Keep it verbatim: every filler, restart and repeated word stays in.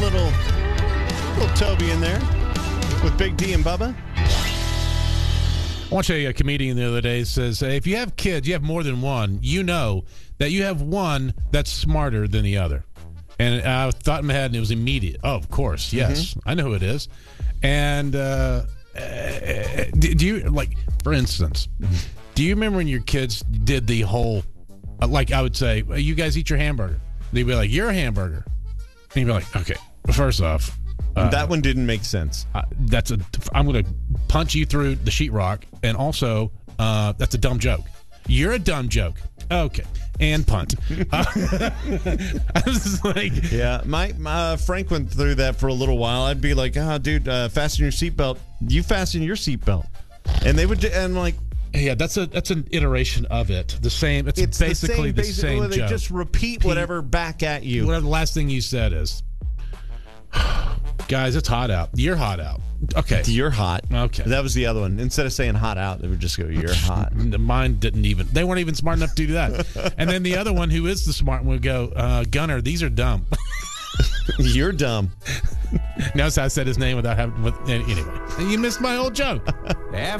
little, little Toby in there with Big D and Bubba. I watched a, a comedian the other day says, hey, if you have kids, you have more than one, you know that you have one that's smarter than the other. And I thought in my head, and it was immediate. Oh, of course, yes. Mm-hmm. I know who it is. And uh, uh, do, do you, like, for instance, do you remember when your kids did the whole, like I would say, you guys eat your hamburger. They'd be like, you're a hamburger. And you'd be like, okay, first off. Uh, that one didn't make sense. Uh, that's a. I'm going to punch you through the sheetrock, and also uh, that's a dumb joke. You're a dumb joke. Okay, and punt. uh, I was like, yeah, my, my uh, Frank went through that for a little while. I'd be like, oh, dude, uh, fasten your seatbelt. You fasten your seatbelt, and they would, and like, yeah, that's a that's an iteration of it. The same. It's, it's basically the same, the same basically, joke. They just repeat whatever back at you. Whatever the last thing you said is. Guys, it's hot out. You're hot out. Okay. You're hot. Okay. That was the other one. Instead of saying hot out, they would just go, you're hot. Mine didn't even. They weren't even smart enough to do that. And then the other one, who is the smart one, would go, uh, Gunner, these are dumb. You're dumb. Notice I said his name without having. With, anyway, you missed my whole joke.